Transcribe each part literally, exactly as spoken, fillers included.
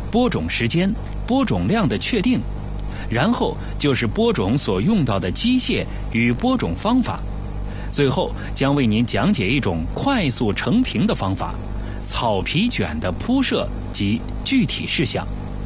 播种时间、播种量的确定，然后就是播种所用到的机械与播种方法，最后将为您讲解一种快速成瓶的方法——草皮卷的铺设及具体事项。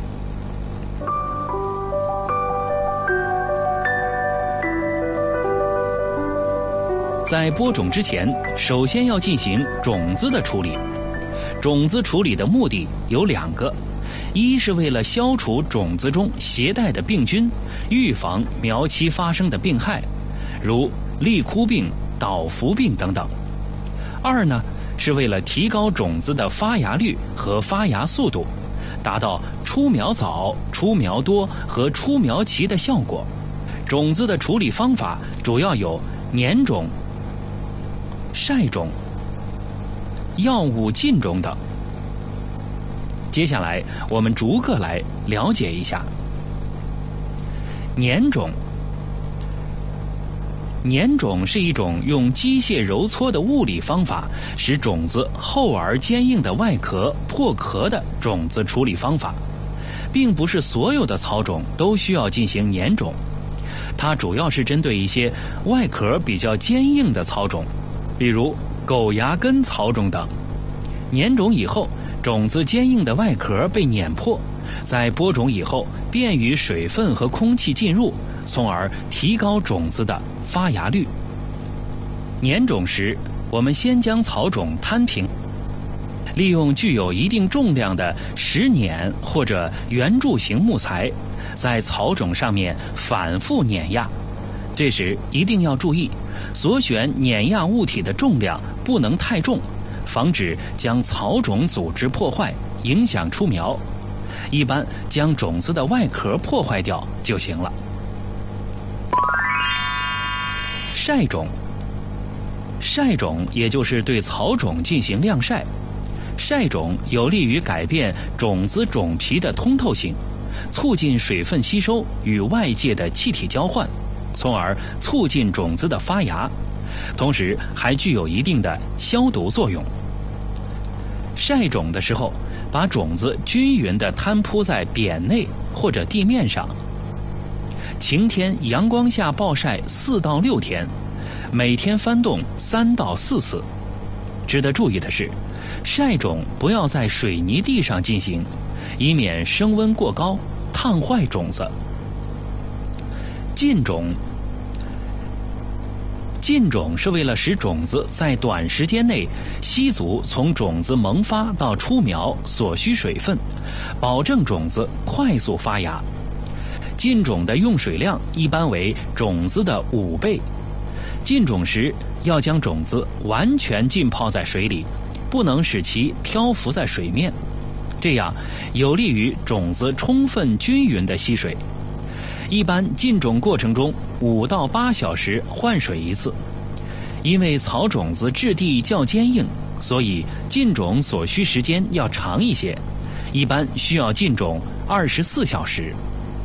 在播种之前，首先要进行种子的处理。种子处理的目的有两个，一是为了消除种子中携带的病菌，预防苗期发生的病害，如立枯病、倒伏病等等；二呢，是为了提高种子的发芽率和发芽速度，达到出苗早、出苗多和出苗齐的效果。种子的处理方法主要有碾种、晒种、药物浸种等。接下来我们逐个来了解一下。碾种，碾种是一种用机械揉搓的物理方法，使种子厚而坚硬的外壳破壳的种子处理方法，并不是所有的草种都需要进行碾种，它主要是针对一些外壳比较坚硬的草种，比如狗牙根草种等。碾种以后，种子坚硬的外壳被碾破，在播种以后便于水分和空气进入，从而提高种子的发芽率。碾种时，我们先将草种摊平，利用具有一定重量的石碾或者圆柱形木材，在草种上面反复碾压。这时一定要注意，所选碾压物体的重量不能太重，防止将草种组织破坏，影响出苗。一般将种子的外壳破坏掉就行了。晒种，晒种也就是对草种进行晾晒。晒种有利于改变种子种皮的通透性，促进水分吸收与外界的气体交换，从而促进种子的发芽，同时还具有一定的消毒作用。晒种的时候，把种子均匀地摊铺在匾内或者地面上，晴天阳光下暴晒四到六天，每天翻动三到四次。值得注意的是，晒种不要在水泥地上进行，以免升温过高烫坏种子。浸种，浸种是为了使种子在短时间内吸足从种子萌发到出苗所需水分，保证种子快速发芽。浸种的用水量一般为种子的五倍。浸种时要将种子完全浸泡在水里，不能使其漂浮在水面，这样有利于种子充分均匀地吸水。一般浸种过程中五到八小时换水一次。因为草种子质地较坚硬，所以浸种所需时间要长一些，一般需要浸种二十四小时。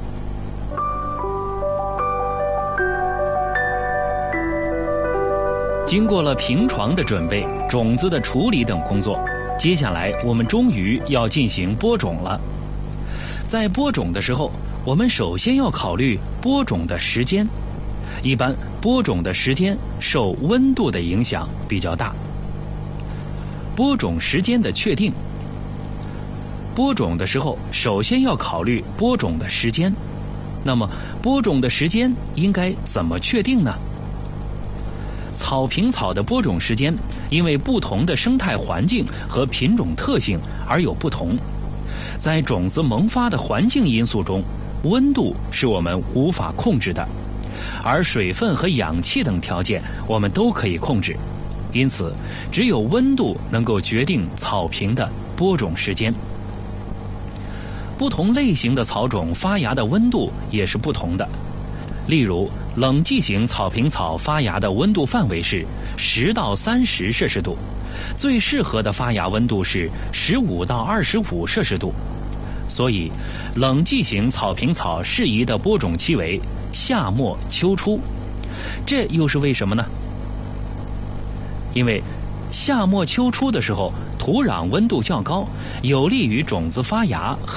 经过了平床的准备、种子的处理等工作，接下来我们终于要进行播种了。在播种的时候，我们首先要考虑播种的时间。一般播种的时间受温度的影响比较大。播种时间的确定，播种的时候首先要考虑播种的时间。那么播种的时间应该怎么确定呢？草坪草的播种时间因为不同的生态环境和品种特性而有不同。在种子萌发的环境因素中，温度是我们无法控制的，而水分和氧气等条件我们都可以控制，因此只有温度能够决定草坪的播种时间。不同类型的草种发芽的温度也是不同的。例如冷季型草坪草发芽的温度范围是十到三十摄氏度，最适合的发芽温度是十五到二十五摄氏度。所以冷季型草坪草适宜的播种期为夏末秋初。这又是为什么呢？因为夏末秋初的时候土壤温度较高，有利于种子发芽